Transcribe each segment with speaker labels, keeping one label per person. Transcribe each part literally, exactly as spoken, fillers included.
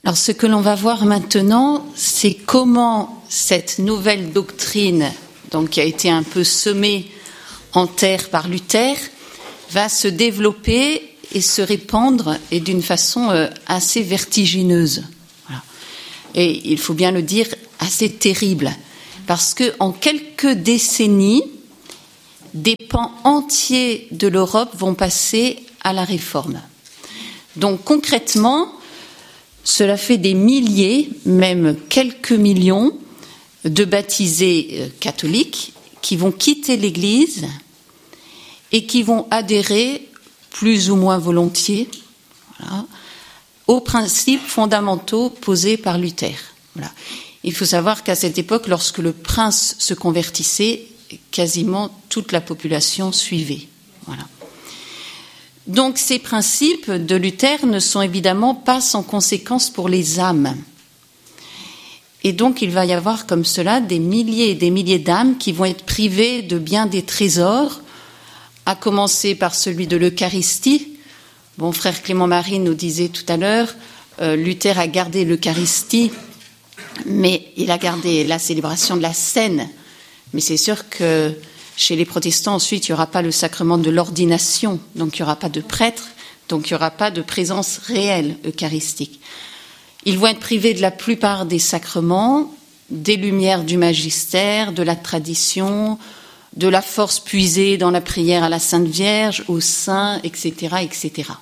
Speaker 1: Alors ce que l'on va voir maintenant, c'est comment cette nouvelle doctrine, donc qui a été un peu semée en terre par Luther, va se développer et se répandre, et d'une façon euh, assez vertigineuse. Voilà. Et il faut bien le dire, assez terrible, parce que en quelques décennies, des pans entiers de l'Europe vont passer à la réforme. Donc concrètement, cela fait des milliers, même quelques millions, de baptisés catholiques qui vont quitter l'Église et qui vont adhérer, plus ou moins volontiers, voilà, aux principes fondamentaux posés par Luther. Voilà. Il faut savoir qu'à cette époque, lorsque le prince se convertissait, quasiment toute la population suivait. Voilà. Donc ces principes de Luther ne sont évidemment pas sans conséquence pour les âmes. Et donc il va y avoir comme cela des milliers et des milliers d'âmes qui vont être privées de bien des trésors, à commencer par celui de l'Eucharistie. Bon, frère Clément Marie nous disait tout à l'heure, euh, Luther a gardé l'Eucharistie, mais il a gardé la célébration de la scène. Mais c'est sûr que chez les protestants, ensuite, il n'y aura pas le sacrement de l'ordination, donc il n'y aura pas de prêtre, donc il n'y aura pas de présence réelle eucharistique. Ils vont être privés de la plupart des sacrements, des lumières du magistère, de la tradition, de la force puisée dans la prière à la Sainte Vierge, aux saints, et cetera, et cetera.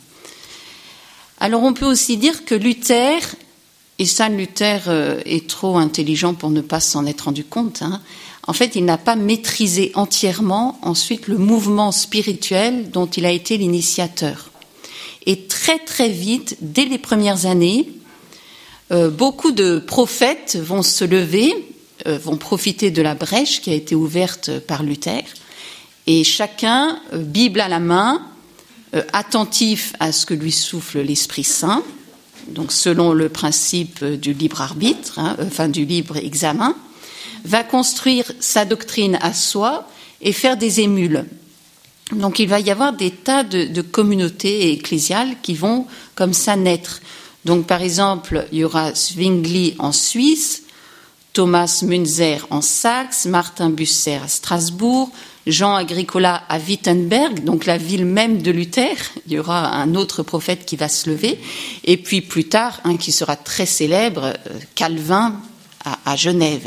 Speaker 1: Alors on peut aussi dire que Luther, et ça Luther est trop intelligent pour ne pas s'en être rendu compte, hein, en fait, il n'a pas maîtrisé entièrement ensuite le mouvement spirituel dont il a été l'initiateur. Et très très vite, dès les premières années, euh, beaucoup de prophètes vont se lever, euh, vont profiter de la brèche qui a été ouverte par Luther, et chacun, euh, Bible à la main, euh, attentif à ce que lui souffle l'Esprit Saint, donc selon le principe du libre arbitre, hein, euh, enfin du libre examen, va construire sa doctrine à soi et faire des émules. Donc il va y avoir des tas de, de communautés ecclésiales qui vont comme ça naître. Donc par exemple, il y aura Zwingli en Suisse, Thomas Münzer en Saxe, Martin Bucer à Strasbourg, Jean Agricola à Wittenberg, donc la ville même de Luther. Il y aura un autre prophète qui va se lever. Et puis plus tard, un qui sera très célèbre, Calvin à, à Genève.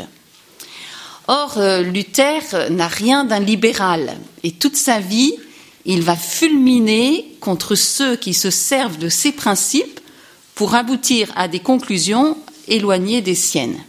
Speaker 1: Or, Luther n'a rien d'un libéral et toute sa vie, il va fulminer contre ceux qui se servent de ses principes pour aboutir à des conclusions éloignées des siennes.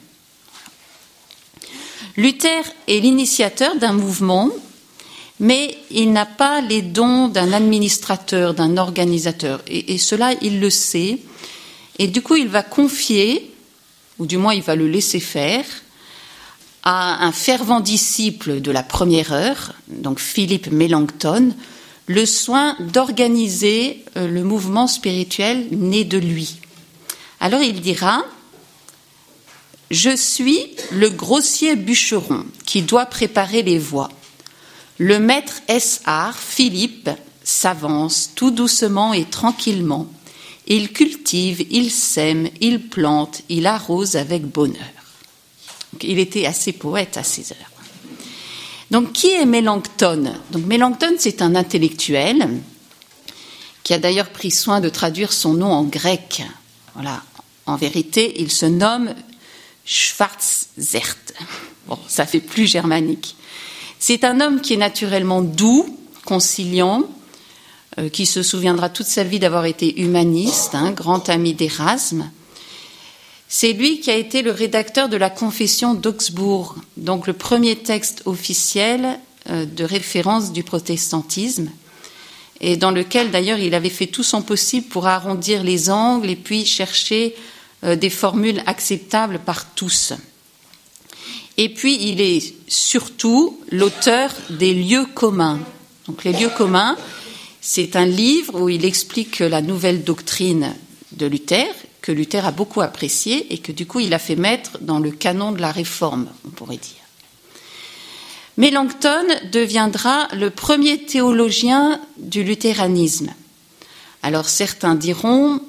Speaker 1: Luther est l'initiateur d'un mouvement, mais il n'a pas les dons d'un administrateur, d'un organisateur, et, et cela, il le sait. Et du coup, il va confier, ou du moins il va le laisser faire, à un fervent disciple de la première heure, donc Philippe Melanchthon, le soin d'organiser le mouvement spirituel né de lui. Alors il dira « Je suis le grossier bûcheron qui doit préparer les voies. Le maître Essart, Philippe, s'avance tout doucement et tranquillement. Il cultive, il sème, il plante, il arrose avec bonheur. » Donc, il était assez poète à ses heures. Donc, qui est Melanchthon ? Donc, Melanchthon, c'est un intellectuel qui a d'ailleurs pris soin de traduire son nom en grec. Voilà. En vérité, il se nomme Schwarzert. Bon, ça fait plus germanique. C'est un homme qui est naturellement doux, conciliant, euh, qui se souviendra toute sa vie d'avoir été humaniste, hein, grand ami d'Érasme. C'est lui qui a été le rédacteur de la Confession d'Augsbourg, donc le premier texte officiel de référence du protestantisme, et dans lequel d'ailleurs il avait fait tout son possible pour arrondir les angles et puis chercher des formules acceptables par tous. Et puis il est surtout l'auteur des lieux communs. Donc les lieux communs, c'est un livre où il explique la nouvelle doctrine de Luther, que Luther a beaucoup apprécié et que du coup il a fait mettre dans le canon de la Réforme, on pourrait dire. Melanchthon deviendra le premier théologien du luthéranisme. Alors certains diront, euh,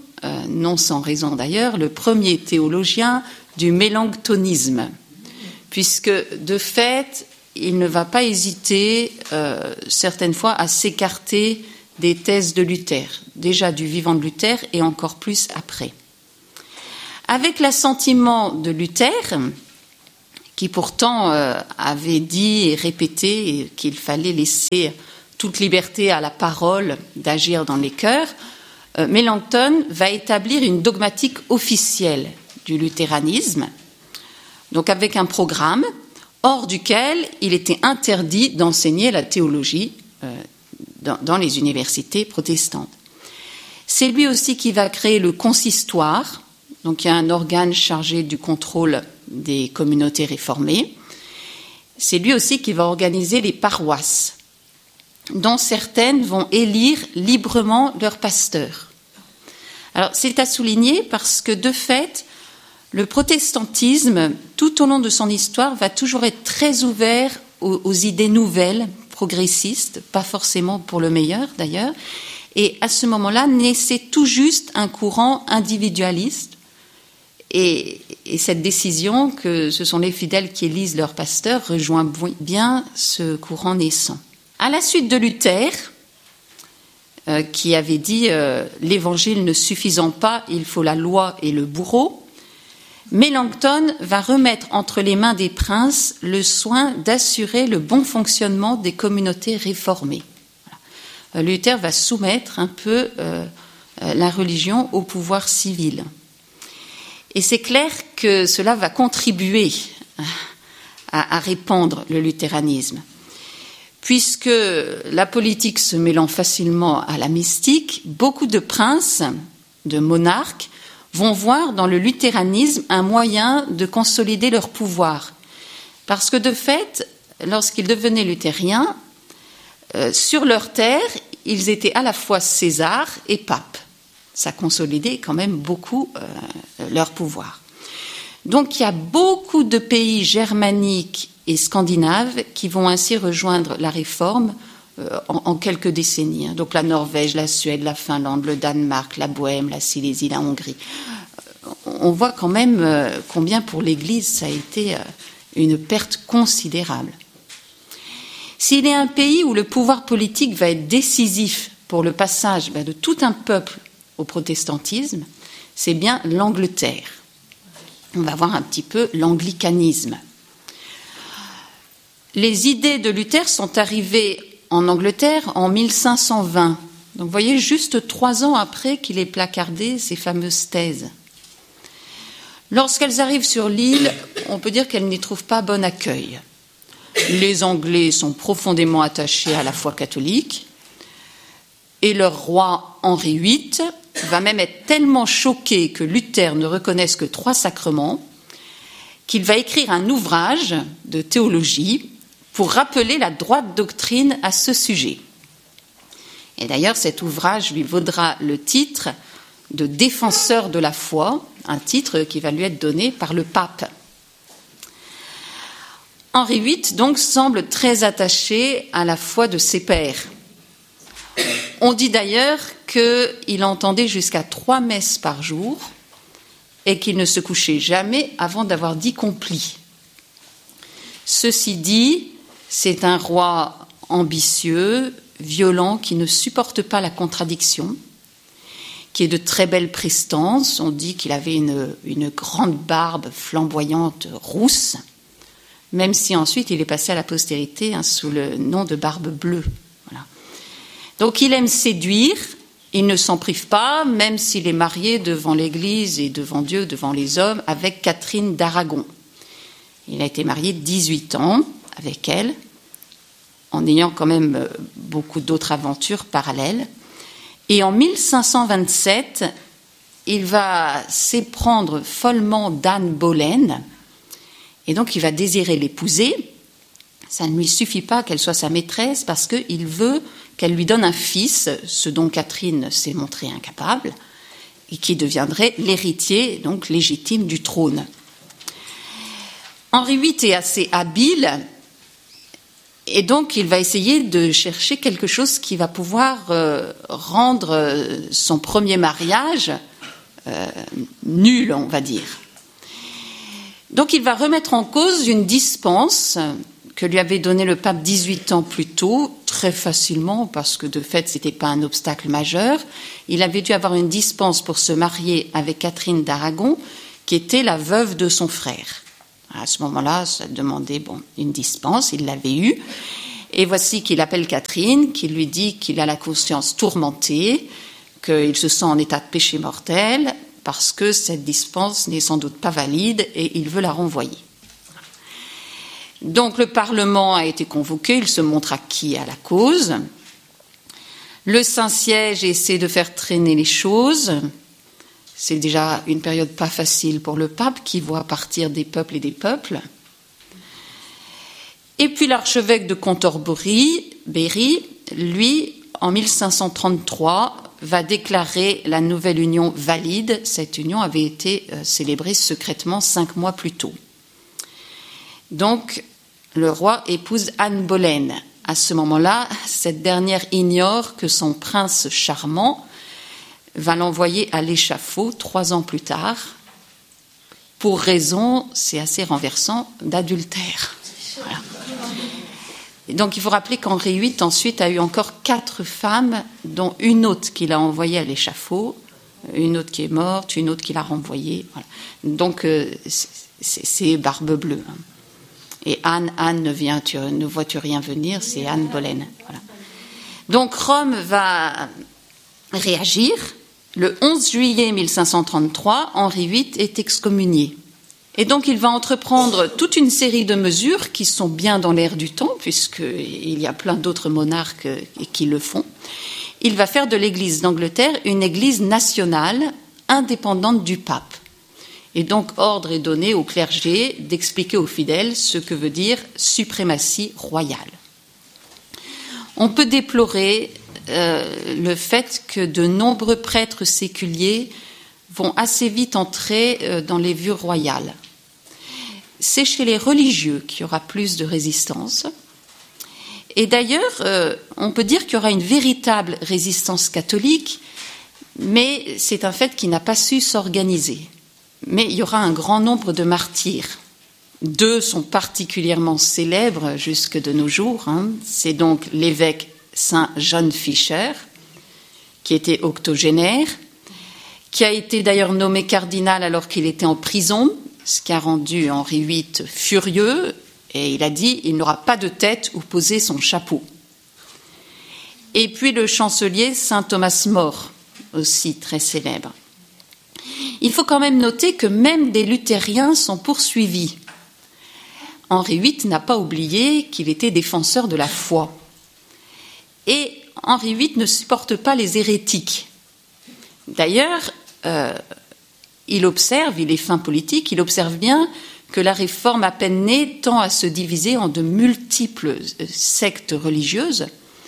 Speaker 1: non sans raison d'ailleurs, le premier théologien du mélanctonisme, puisque de fait, il ne va pas hésiter euh, certaines fois à s'écarter des thèses de Luther, déjà du vivant de Luther et encore plus après. Avec l'assentiment de Luther, qui pourtant euh, avait dit et répété qu'il fallait laisser toute liberté à la parole d'agir dans les cœurs, euh, Mélenchon va établir une dogmatique officielle du luthéranisme, donc avec un programme hors duquel il était interdit d'enseigner la théologie euh, dans, dans les universités protestantes. C'est lui aussi qui va créer le consistoire, donc il y a un organe chargé du contrôle des communautés réformées. C'est lui aussi qui va organiser les paroisses, dont certaines vont élire librement leurs pasteurs. Alors, c'est à souligner parce que, de fait, le protestantisme, tout au long de son histoire, va toujours être très ouvert aux, aux idées nouvelles, progressistes, pas forcément pour le meilleur d'ailleurs, et à ce moment-là, naissait tout juste un courant individualiste. Et, et cette décision que ce sont les fidèles qui élisent leurs pasteurs rejoint bien ce courant naissant. À la suite de Luther, euh, qui avait dit euh, « l'évangile ne suffisant pas, il faut la loi et le bourreau », Mélenchon va remettre entre les mains des princes le soin d'assurer le bon fonctionnement des communautés réformées. Voilà. Luther va soumettre un peu euh, la religion au pouvoir civil. Et c'est clair que cela va contribuer à, à répandre le luthéranisme, puisque la politique se mêlant facilement à la mystique, beaucoup de princes, de monarques, vont voir dans le luthéranisme un moyen de consolider leur pouvoir. Parce que de fait, lorsqu'ils devenaient luthériens, euh, sur leur terre, ils étaient à la fois César et pape. Ça consolidait quand même beaucoup euh, leur pouvoir. Donc il y a beaucoup de pays germaniques et scandinaves qui vont ainsi rejoindre la réforme euh, en, en quelques décennies. Donc la Norvège, la Suède, la Finlande, le Danemark, la Bohême, la Silésie, la Hongrie. On voit quand même euh, combien pour l'Église ça a été euh, une perte considérable. S'il est un pays où le pouvoir politique va être décisif pour le passage ben, de tout un peuple au protestantisme, c'est bien l'Angleterre. On va voir un petit peu l'anglicanisme. Les idées de Luther sont arrivées en Angleterre en mille cinq cent vingt. Donc vous voyez, juste trois ans après qu'il ait placardé ces fameuses thèses. Lorsqu'elles arrivent sur l'île, on peut dire qu'elles n'y trouvent pas bon accueil. Les Anglais sont profondément attachés à la foi catholique et leur roi Henri huit va même être tellement choqué que Luther ne reconnaisse que trois sacrements qu'il va écrire un ouvrage de théologie pour rappeler la droite doctrine à ce sujet. Et d'ailleurs, cet ouvrage lui vaudra le titre de défenseur de la foi, un titre qui va lui être donné par le pape. Henri huit, donc, semble très attaché à la foi de ses pères. On dit d'ailleurs qu'il entendait jusqu'à trois messes par jour et qu'il ne se couchait jamais avant d'avoir dit complis. Ceci dit, c'est un roi ambitieux, violent, qui ne supporte pas la contradiction, qui est de très belle prestance. On dit qu'il avait une, une grande barbe flamboyante rousse, même si ensuite il est passé à la postérité hein, sous le nom de barbe bleue. Voilà. Donc il aime séduire, il ne s'en prive pas, même s'il est marié devant l'Église et devant Dieu, devant les hommes, avec Catherine d'Aragon. Il a été marié dix-huit ans avec elle, en ayant quand même beaucoup d'autres aventures parallèles. Et en mille cinq cent vingt-sept, il va s'éprendre follement d'Anne Boleyn, et donc il va désirer l'épouser. Ça ne lui suffit pas qu'elle soit sa maîtresse, parce qu'il veut qu'elle lui donne un fils, ce dont Catherine s'est montrée incapable, et qui deviendrait l'héritier, donc légitime du trône. Henri huit est assez habile, et donc il va essayer de chercher quelque chose qui va pouvoir euh, rendre son premier mariage euh, nul, on va dire. Donc il va remettre en cause une dispense que lui avait donnée le pape dix-huit ans plus tôt, très facilement, parce que de fait, ce n'était pas un obstacle majeur. Il avait dû avoir une dispense pour se marier avec Catherine d'Aragon, qui était la veuve de son frère. À ce moment-là, ça demandait bon, une dispense, il l'avait eue. Et voici qu'il appelle Catherine, qui lui dit qu'il a la conscience tourmentée, qu'il se sent en état de péché mortel, parce que cette dispense n'est sans doute pas valide et il veut la renvoyer. Donc le Parlement a été convoqué, il se montre acquis à la cause. Le Saint-Siège essaie de faire traîner les choses. C'est déjà une période pas facile pour le pape qui voit partir des peuples et des peuples. Et puis l'archevêque de Cantorbéry, Berry, lui, en mille cinq cent trente-trois, va déclarer la nouvelle union valide. Cette union avait été euh, célébrée secrètement cinq mois plus tôt. Donc, le roi épouse Anne Boleyn. À ce moment-là, cette dernière ignore que son prince charmant va l'envoyer à l'échafaud trois ans plus tard, pour raison, c'est assez renversant, d'adultère. Voilà. Et donc il faut rappeler qu'Henri huit ensuite a eu encore quatre femmes, dont une autre qu'il a envoyée à l'échafaud, une autre qui est morte, une autre qu'il a renvoyée. Voilà. Donc euh, c'est, c'est barbe bleue. Hein. Et Anne, Anne ne, vient, tu, ne vois-tu rien venir, c'est Anne Boleyn. Voilà. Donc Rome va réagir. Le onze juillet mille cinq cent trente-trois, Henri huit est excommunié. Et donc il va entreprendre toute une série de mesures qui sont bien dans l'air du temps, puisqu'il y a plein d'autres monarques qui le font. Il va faire de l'Église d'Angleterre une Église nationale indépendante du pape. Et donc ordre est donné au clergé d'expliquer aux fidèles ce que veut dire suprématie royale. On peut déplorer euh, le fait que de nombreux prêtres séculiers vont assez vite entrer euh, dans les vues royales. C'est chez les religieux qu'il y aura plus de résistance. Et d'ailleurs, euh, on peut dire qu'il y aura une véritable résistance catholique, mais c'est un fait qui n'a pas su s'organiser. Mais il y aura un grand nombre de martyrs. Deux sont particulièrement célèbres jusque de nos jours. Hein. C'est donc l'évêque Saint John Fisher, qui était octogénaire, qui a été d'ailleurs nommé cardinal alors qu'il était en prison, ce qui a rendu Henri huit furieux, et il a dit « il n'aura pas de tête où poser son chapeau ». Et puis le chancelier Saint Thomas More, aussi très célèbre. Il faut quand même noter que même des luthériens sont poursuivis. Henri huit n'a pas oublié qu'il était défenseur de la foi. Et Henri huit ne supporte pas les hérétiques. D'ailleurs, euh, il observe, il est fin politique, il observe bien que la réforme à peine née tend à se diviser en de multiples sectes religieuses.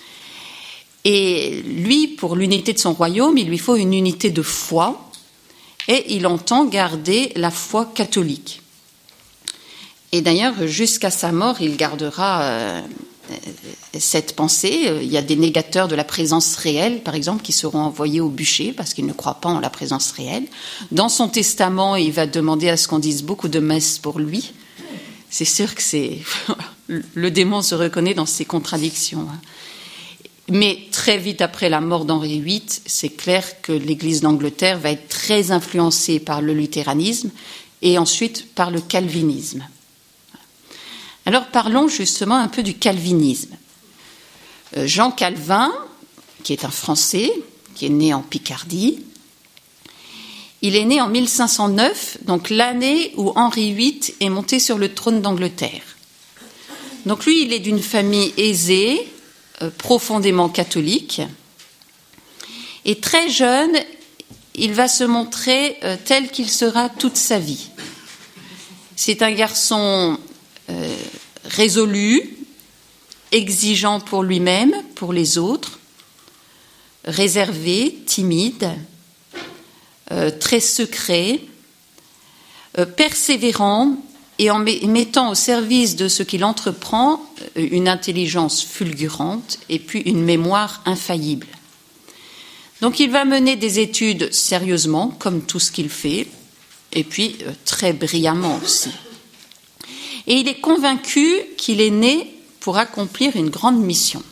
Speaker 1: Et lui, pour l'unité de son royaume, il lui faut une unité de foi, et il entend garder la foi catholique. Et d'ailleurs, jusqu'à sa mort, il gardera euh, cette pensée. Il y a des négateurs de la présence réelle, par exemple, qui seront envoyés au bûcher parce qu'ils ne croient pas en la présence réelle. Dans son testament, il va demander à ce qu'on dise beaucoup de messes pour lui. C'est sûr que c'est... le démon se reconnaît dans ses contradictions. Mais très vite après la mort d'Henri huit, c'est clair que l'Église d'Angleterre va être très influencée par le luthéranisme et ensuite par le calvinisme. Alors parlons justement un peu du calvinisme. Jean Calvin, qui est un Français, qui est né en Picardie, il est né en mille cinq cent neuf, donc l'année où Henri huit est monté sur le trône d'Angleterre. Donc lui, il est d'une famille aisée, euh, profondément catholique, et très jeune, il va se montrer euh, tel qu'il sera toute sa vie. C'est un garçon euh, résolu, exigeant pour lui-même, pour les autres, réservé, timide, euh, très secret, euh, persévérant et en mettant au service de ce qu'il entreprend une intelligence fulgurante et puis une mémoire infaillible. Donc il va mener des études sérieusement, comme tout ce qu'il fait, et puis euh, très brillamment aussi. Et il est convaincu qu'il est né pour accomplir une grande mission.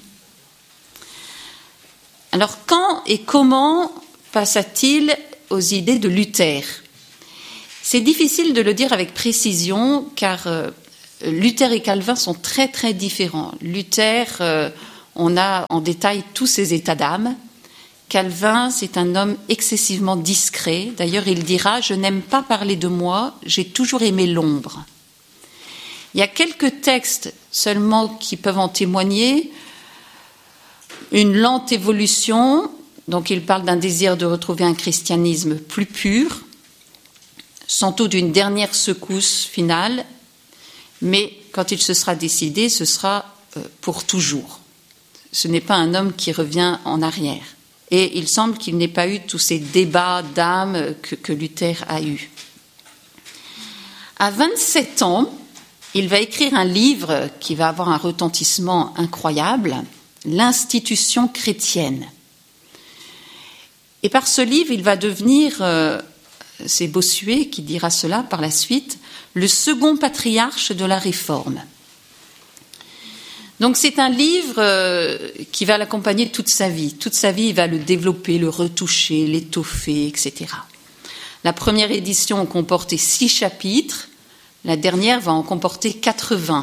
Speaker 1: Alors quand et comment passa-t-il aux idées de Luther ? C'est difficile de le dire avec précision, car euh, Luther et Calvin sont très très différents. Luther, euh, on a en détail tous ses états d'âme. Calvin, c'est un homme excessivement discret. D'ailleurs, il dira « Je n'aime pas parler de moi, j'ai toujours aimé l'ombre ». Il y a quelques textes seulement qui peuvent en témoigner. Une lente évolution, donc il parle d'un désir de retrouver un christianisme plus pur, sans doute d'une dernière secousse finale, mais quand il se sera décidé, ce sera pour toujours. Ce n'est pas un homme qui revient en arrière. Et il semble qu'il n'ait pas eu tous ces débats d'âme que, que Luther a eus. À vingt-sept ans, il va écrire un livre qui va avoir un retentissement incroyable, L'Institution chrétienne. Et par ce livre, il va devenir, euh, c'est Bossuet qui dira cela par la suite, le second patriarche de la Réforme. Donc c'est un livre euh, qui va l'accompagner toute sa vie. Toute sa vie, il va le développer, le retoucher, l'étoffer, et cetera. La première édition comportait six chapitres. La dernière va en comporter quatre-vingts.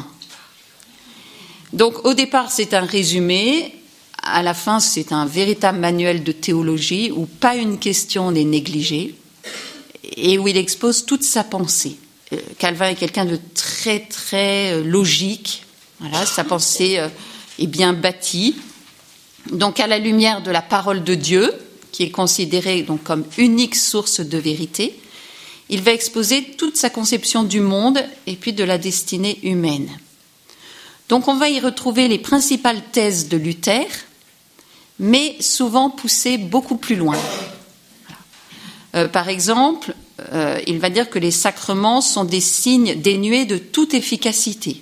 Speaker 1: Donc au départ, c'est un résumé. À la fin, c'est un véritable manuel de théologie où pas une question n'est négligée et où il expose toute sa pensée. Calvin est quelqu'un de très, très logique. Voilà, sa pensée est bien bâtie. Donc à la lumière de la parole de Dieu, qui est considérée donc comme unique source de vérité, il va exposer toute sa conception du monde et puis de la destinée humaine. Donc on va y retrouver les principales thèses de Luther, mais souvent poussées beaucoup plus loin. Voilà. Euh, par exemple, euh, il va dire que les sacrements sont des signes dénués de toute efficacité.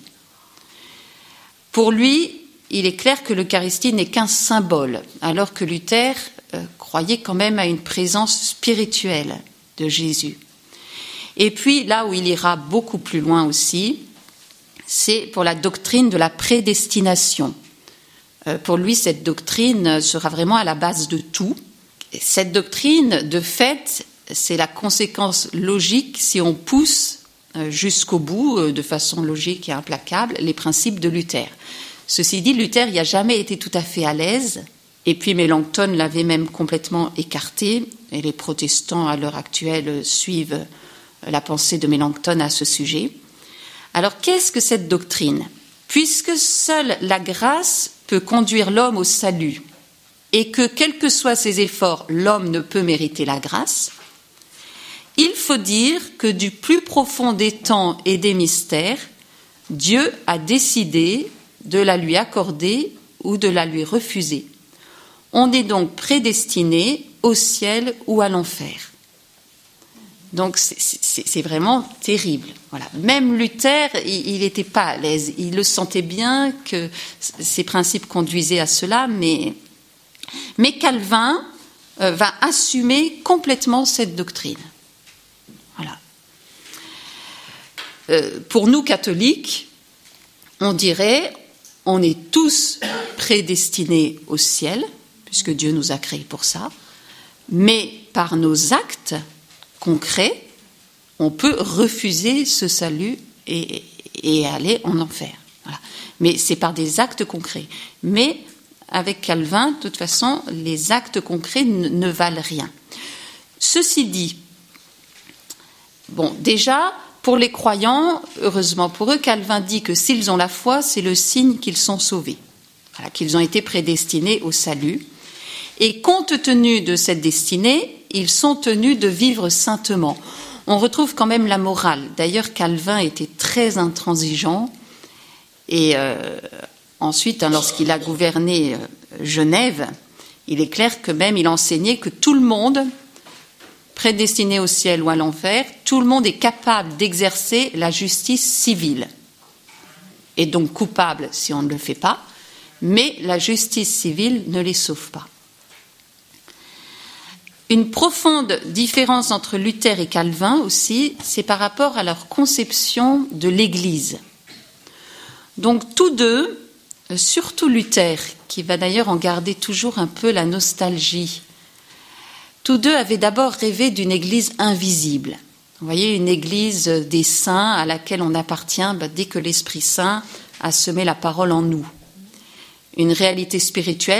Speaker 1: Pour lui, il est clair que l'Eucharistie n'est qu'un symbole, alors que Luther euh, croyait quand même à une présence spirituelle de Jésus. Et puis, là où il ira beaucoup plus loin aussi, c'est pour la doctrine de la prédestination. Euh, pour lui, cette doctrine sera vraiment à la base de tout. Et cette doctrine, de fait, c'est la conséquence logique, si on pousse euh, jusqu'au bout, euh, de façon logique et implacable, les principes de Luther. Ceci dit, Luther n'y a jamais été tout à fait à l'aise, et puis Mélenchon l'avait même complètement écarté, et les protestants, à l'heure actuelle, suivent la pensée de Mélenchon à ce sujet. Alors, qu'est-ce que cette doctrine ? Puisque seule la grâce peut conduire l'homme au salut, et que, quels que soient ses efforts, l'homme ne peut mériter la grâce, il faut dire que du plus profond des temps et des mystères, Dieu a décidé de la lui accorder ou de la lui refuser. On est donc prédestiné au ciel ou à l'enfer. Donc c'est, c'est, c'est vraiment terrible. Voilà. Même Luther, il n'était pas à l'aise. Il le sentait bien que ces principes conduisaient à cela, mais, mais Calvin euh, va assumer complètement cette doctrine. Voilà. Euh, pour nous catholiques, on dirait, on est tous prédestinés au ciel, puisque Dieu nous a créés pour ça, mais par nos actes concret, on peut refuser ce salut et, et aller en enfer. Voilà. Mais c'est par des actes concrets. Mais avec Calvin, de toute façon, les actes concrets ne, ne valent rien. Ceci dit, bon, déjà, pour les croyants, heureusement pour eux, Calvin dit que s'ils ont la foi, c'est le signe qu'ils sont sauvés, voilà, qu'ils ont été prédestinés au salut. Et compte tenu de cette destinée, ils sont tenus de vivre saintement. On retrouve quand même la morale. D'ailleurs, Calvin était très intransigeant. Et euh, ensuite, hein, lorsqu'il a gouverné euh, Genève, il est clair que même il enseignait que tout le monde, prédestiné au ciel ou à l'enfer, tout le monde est capable d'exercer la justice civile. Et donc coupable si on ne le fait pas. Mais la justice civile ne les sauve pas. Une profonde différence entre Luther et Calvin aussi, c'est par rapport à leur conception de l'Église. Donc tous deux, surtout Luther, qui va d'ailleurs en garder toujours un peu la nostalgie, tous deux avaient d'abord rêvé d'une Église invisible. Vous voyez, une Église des saints à laquelle on appartient bah, dès que l'Esprit Saint a semé la parole en nous. Une réalité spirituelle